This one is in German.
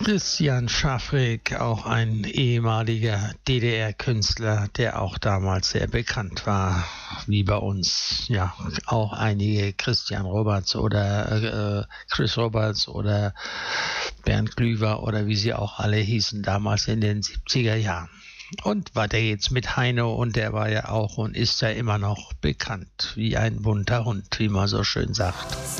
Christian Schafrik, auch ein ehemaliger DDR-Künstler, der auch damals sehr bekannt war, wie bei uns. Ja, auch einige Christian Roberts oder Chris Roberts oder Bernd Glüwer oder wie sie auch alle hießen damals in den 70er Jahren. Und weiter geht's mit Heino, und der war ja auch und ist ja immer noch bekannt wie ein bunter Hund, wie man so schön sagt.